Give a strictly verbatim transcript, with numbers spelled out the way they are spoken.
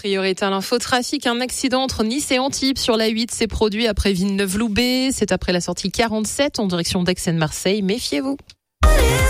priorité à l'infotrafic, un accident entre Nice et Antibes sur l'A huit s'est produit après Villeneuve-Loubet. C'est après la sortie quarante-sept en direction d'Aix-en-Marseille. Méfiez-vous.